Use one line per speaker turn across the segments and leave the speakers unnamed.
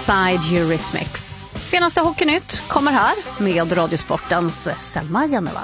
Inside Eurythmics. Senaste Hockeynytt kommer här med Radiosportens Selma Jannevall.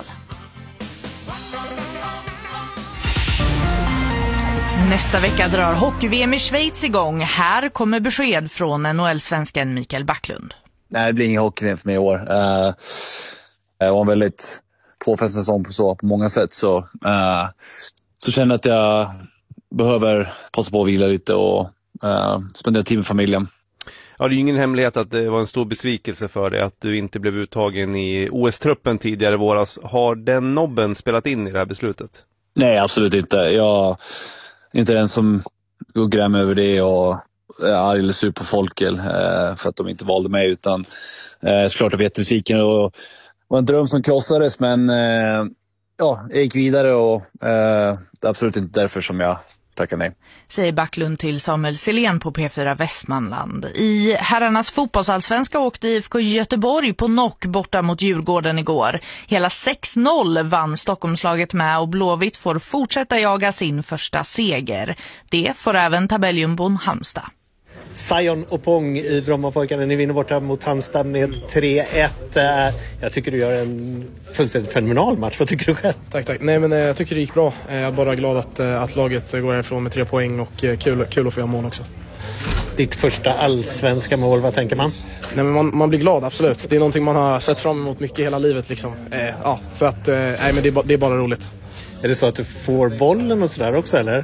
Nästa vecka drar hockey-VM i Schweiz igång. Här kommer besked från NHL-svensken Mikael Backlund.
Nej, det blir ingen hockey för mig i år. Det var en väldigt påfrestande säsong på många sätt. Så känner jag att jag behöver passa på att vila lite och spendera tid med familjen.
Ja, det är ju ingen hemlighet att det var en stor besvikelse för dig att du inte blev uttagen i OS-truppen tidigare i våras. Har den nobben spelat in i det här beslutet? Nej, absolut inte. Jag är inte den som går gräm över det och är arg eller sur på Folkel för att de inte valde mig, utan såklart jag vet besviken och var en dröm som krossades, men jag gick vidare och det är absolut inte därför som jag tackar nej.
Säger Backlund till Samuel Silén på P4 Västmanland. I herrarnas fotbollsallsvenska åkte IFK Göteborg på knock borta mot Djurgården igår. Hela 6-0 vann Stockholmslaget med och Blåvitt får fortsätta jaga sin första seger. Det får även tabelljumbo'n Halmstad.
Sion och Pong i Brommapojkarna. Ni vinner borta mot Halmstad med 3-1. Jag tycker du gör en fullständigt fenomenal match. Vad tycker du själv?
Tack. Nej, men jag tycker det gick bra. Jag är bara glad att laget går härifrån med 3 poäng och kul att få göra mål också.
Ditt första allsvenska mål, vad tänker man?
Nej, men man blir glad, absolut. Det är någonting man har sett fram emot mycket hela livet liksom. Så att nej, men det är bara roligt.
Är det så att du får bollen och sådär också, eller?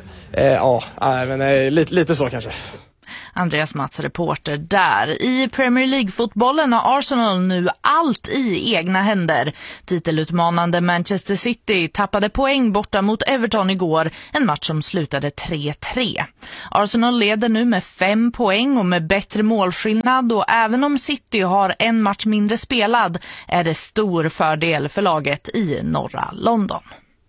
Lite så kanske.
Andreas Mats, reporter där. I Premier League-fotbollen har Arsenal nu allt i egna händer. Titelutmanande Manchester City tappade poäng borta mot Everton igår, en match som slutade 3-3. Arsenal leder nu med 5 poäng och med bättre målskillnad, och även om City har en match mindre spelad är det stor fördel för laget i norra London.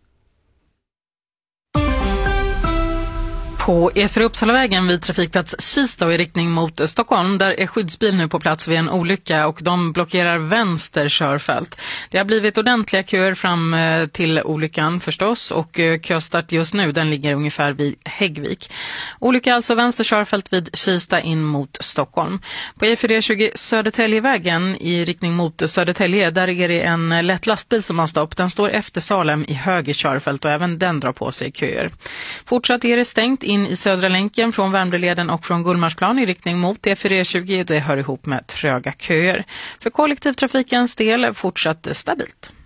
På E4 Uppsalavägen vid trafikplats Kista i riktning mot Stockholm, där är skyddsbil nu på plats vid en olycka och de blockerar vänster körfält. Det har blivit ordentliga köer fram till olyckan förstås, och köstart just nu den ligger ungefär vid Häggvik. Olycka alltså vänster körfält vid Kista in mot Stockholm. På E420 Södertäljevägen i riktning mot Södertälje, där är det en lätt lastbil som har stopp. Den står efter Salem i höger körfält och även den drar på sig köer. Fortsatt är det stängt in i Södra länken från Värmdöleden och från Gullmarsplan i riktning mot E420. Det hör ihop med tröga köer. För kollektivtrafikens del fortsatt stabilt.